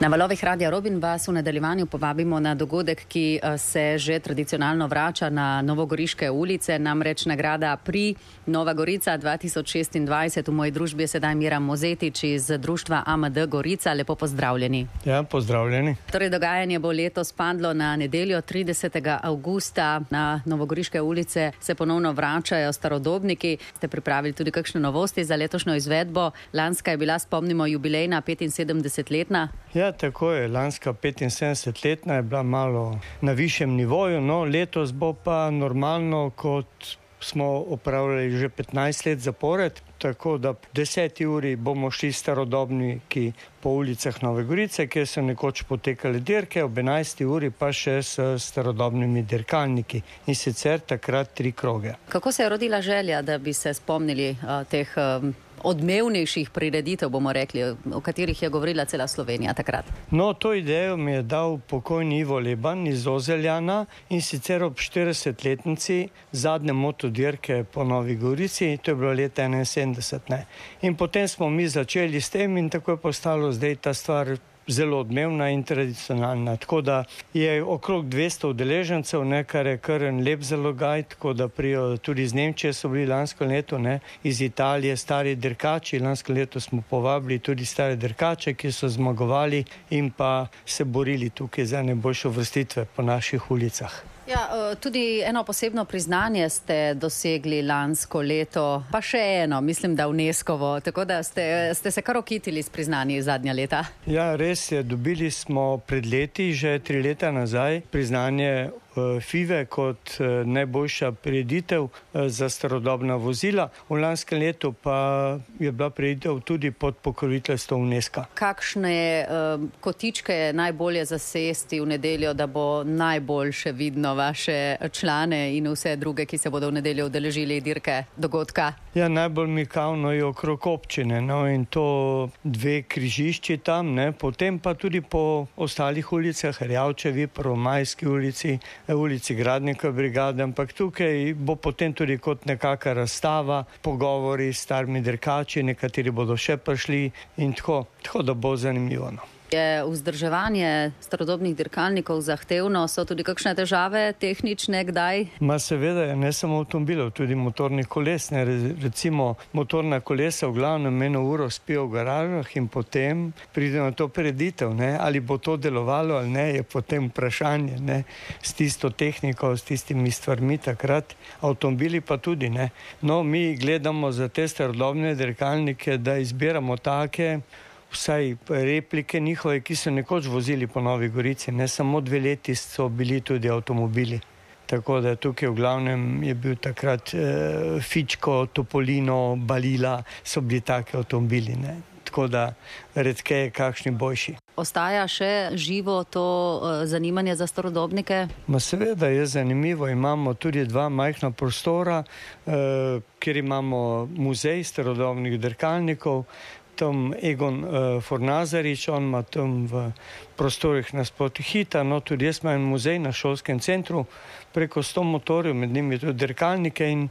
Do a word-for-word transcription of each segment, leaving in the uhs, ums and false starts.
Na valovih Radia Robin vas v nadaljevanju povabimo na dogodek, ki se že tradicionalno vrača na novogoriške ulice, namreč nagrada Pri Nova Gorica dva tisoč šestindvajset. V moji družbi je sedaj Miran Mozetič iz društva A M D Gorica. Lepo pozdravljeni. Ja, pozdravljeni. Torej, dogajanje bo letos padlo na nedeljo tridesetega avgusta. Na novogoriške ulice se ponovno vračajo starodobniki. Ste pripravili tudi kakšne novosti za letošnjo izvedbo? Lanska je bila, spomnimo, jubilejna petinsedemdesetletna. Ja, tako je. Lanska petinsedemdesetletna je bila malo na višjem nivoju, no letos bo pa normalno, kot smo opravljali že petnajst let zapored, tako da ob deseti uri bomo šli starodobniki po ulicah Nove Gorice, kjer so nekoč potekale dirke, ob enajsti uri pa še s starodobnimi dirkalniki, in sicer takrat tri kroge. Kako se je rodila želja, da bi se spomnili uh, teh um, odmevnejših prireditev, bomo rekli, o katerih je govorila cela Slovenija takrat? No, to idejo mi je dal pokojni Ivo Leban iz Ozeljana, in sicer ob štiridesetletnici zadnje motodirke po Novi Gorici, to je bilo leta enainsedemdeset, ne. In potem smo mi začeli s tem in tako je postalo zdaj ta stvar zelo odmevna in tradicionalna. Tako da je okrog dvesto udeležencev, ne, kar je kar en lep zalogaj, tako da prijo tudi iz Nemčije so bili lansko leto, ne, iz Italije stari dirkači. Lansko leto smo povabili tudi stare dirkače, ki so zmagovali in pa se borili tukaj za najboljše uvrstitve po naših ulicah. Ja, tudi eno posebno priznanje ste dosegli lansko leto, pa še eno, mislim, da UNESCOvo, tako da ste, ste se kar okitili s priznanji zadnja leta. Ja, res je, dobili smo pred leti, že tri leta nazaj, priznanje FIVE kot najboljša prireditev za starodobna vozila. V lanskem letu pa je bila prireditev tudi pod pokroviteljstvom UNESCO. Kakšne kotičke je najbolje zasesti v nedeljo, da bo najboljše vidno vaše člane in vse druge, ki se bodo v nedeljo udeležili dirke dogodka? Ja, najbolj mikavno je okrog občine, no, in to dve križišči tam, ne, potem pa tudi po ostalih ulicah, Rjavčevi, Prvomajski ulici, ulici Gradnikove brigade, ampak tukaj bo potem tudi kot nekaka razstava, pogovori s starimi dirkači, nekateri bodo še prišli in tako, tako da bo zanimivo, no. Je vzdrževanje starodobnih dirkalnikov zahtevno? So tudi kakšne težave tehnične kdaj? Ma seveda, ne samo avtomobilov, tudi motornih koles, ne. Recimo motorna kolesa v glavnem eno uro spijo v garažah in potem pride na to prireditev, ne. Ali bo to delovalo ali ne, je potem vprašanje, ne, s tisto tehniko, s tistimi stvarmi takrat. Avtomobili pa tudi, ne. No, mi gledamo za te starodobne dirkalnike, da izbiramo take, vsaj replike njihove, ki so nekoč vozili po Novi Gorici, ne, samo dve leti so bili tudi avtomobili. Tako da tukaj v glavnem je bil takrat eh, Fičko, Topolino, Balila, so bili take avtomobili, ne. Tako da redkeje kakšni boljši. Ostaja še živo to uh, zanimanje za starodobnike? Ma seveda je zanimivo. Imamo tudi dva majhna prostora, uh, kjer imamo muzej starodobnih dirkalnikov. Tam Egon uh, Fornazarič, on ima tam v prostorih nasproti Hita, no tudi jaz imam muzej na šolskem centru, preko sto motorjev, med njimi tudi dirkalnike, in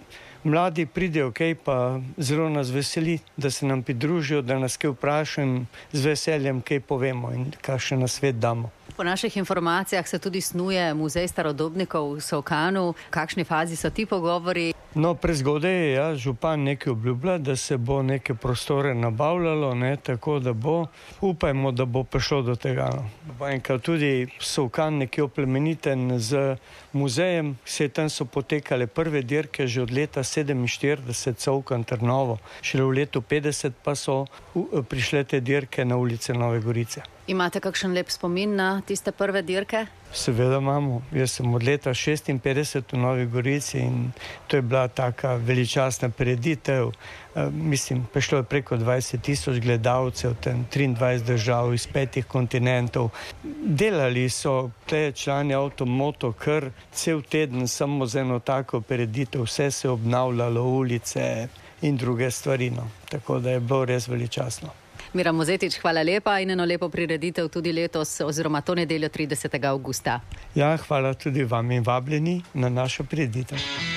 mladi pridejo, okay, pa zelo nas veseli, da se nam pridružijo, da nas kaj vprašajo in z veseljem kaj povemo in kakšen nasvet damo. Po naših informacijah se tudi snuje muzej starodobnikov v Solkanu. V kakšni fazi so ti pogovori? No, prezgodaj je, ja, župan nekaj obljublja, da se bo neke prostore nabavljalo, ne, tako da bo, upajmo, da bo prišlo do tega. No. Enkrat tudi Solkan nekje oplemeniten z muzejem, vse tam so potekale prve dirke že od leta sedeminštirideset, Solkan Trnovo. Šele v letu petdeset pa so prišle te dirke na ulice Nove Gorice. Imate kakšen lep spomin na tiste prve dirke? Seveda imamo. Jaz sem od leta šestinpetdeset v Novi Gorici in to je bila taka veličastna prireditev. E, mislim, prišlo je preko dvajset tisoč gledalcev, tam triindvajset držav iz petih kontinentov. Delali so te člani Avtomoto kar cel teden samo za eno tako prireditev. Vse se je obnavljalo, ulice in druge stvari, no. Tako da je bilo res veličastno. Miran Mozetič, hvala lepa in eno lepo prireditev tudi letos oziroma to nedeljo tridesetega avgusta. Ja, hvala tudi vam in vabljeni na našo prireditev.